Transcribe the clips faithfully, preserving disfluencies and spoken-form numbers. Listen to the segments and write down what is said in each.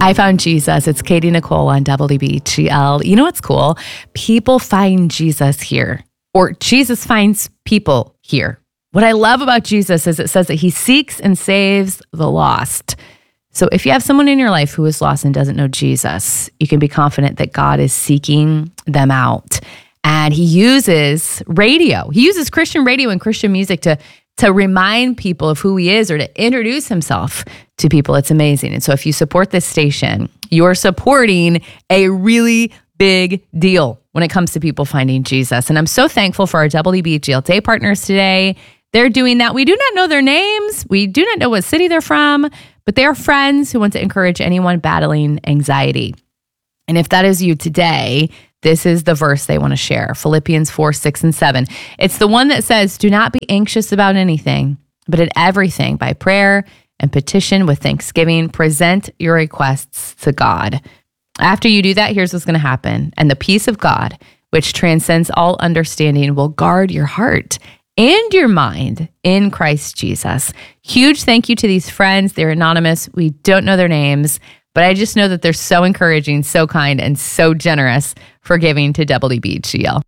I found Jesus. It's Katie Nicole on W B G L. You know what's cool? People find Jesus here, or Jesus finds people here. What I love about Jesus is it says that he seeks and saves the lost. So if you have someone in your life who is lost and doesn't know Jesus, you can be confident that God is seeking them out. And he uses radio. He uses Christian radio and Christian music to, to remind people of who he is or to introduce himself to people. It's amazing. And so if you support this station, you're supporting a really big deal when it comes to people finding Jesus. And I'm so thankful for our W B G L Day partners today. They're doing that. We do not know their names. We do not know what city they're from, but they are friends who want to encourage anyone battling anxiety. And if that is you today, this is the verse they want to share, Philippians four, six, and seven. It's the one that says, do not be anxious about anything, but in everything, by prayer and petition with thanksgiving, present your requests to God. After you do that, here's what's going to happen. And the peace of God, which transcends all understanding, will guard your heart and your mind in Christ Jesus. Huge thank you to these friends. They're anonymous. We don't know their names, but I just know that they're so encouraging, so kind, and so generous for giving to W B G L.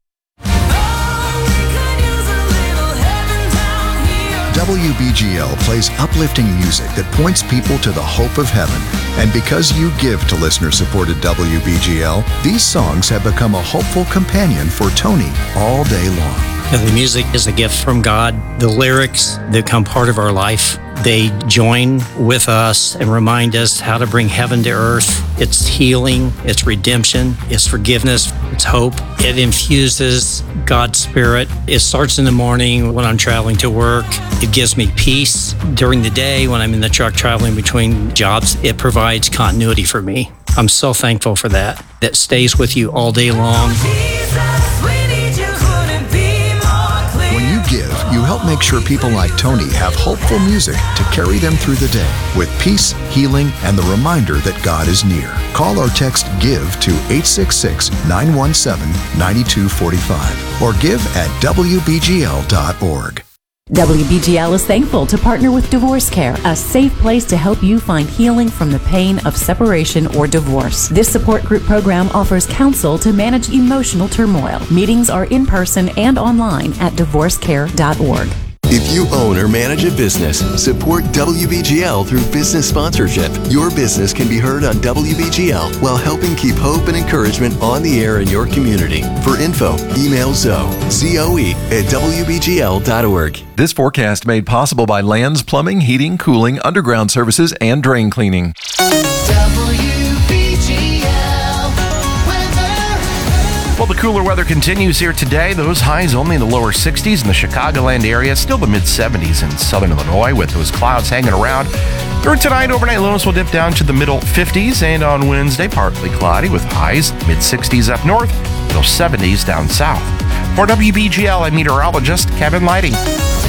W B G L plays uplifting music that points people to the hope of heaven. And because you give to listener-supported W B G L, these songs have become a hopeful companion for Tony all day long. The music is a gift from God. The lyrics become part of our life. They join with us and remind us how to bring heaven to earth. It's healing, it's redemption, it's forgiveness, it's hope. It infuses God's Spirit. It starts in the morning when I'm traveling to work. It gives me peace during the day when I'm in the truck traveling between jobs. It provides continuity for me. I'm so thankful for that. That stays with you all day long. Give, you help make sure people like Tony have hopeful music to carry them through the day with peace, healing, and the reminder that God is near. Call or text GIVE to eight six six, nine one seven, nine two four five or give at W B G L dot org. W B G L is thankful to partner with Divorce Care, a safe place to help you find healing from the pain of separation or divorce. This support group program offers counsel to manage emotional turmoil. Meetings are in person and online at divorce care dot org. If you own or manage a business, support W B G L through business sponsorship. Your business can be heard on W B G L while helping keep hope and encouragement on the air in your community. For info, email Zoe, Z O E, at W B G L dot org. This forecast made possible by Lands Plumbing, Heating, Cooling, Underground Services, and Drain Cleaning. Well, the cooler weather continues here today. Those highs only in the lower sixties in the Chicagoland area, still the mid seventies in southern Illinois with those clouds hanging around. During tonight, overnight lows will dip down to the middle fifties, and on Wednesday, partly cloudy with highs mid sixties up north, middle seventies down south. For W B G L, I'm meteorologist Kevin Lighting.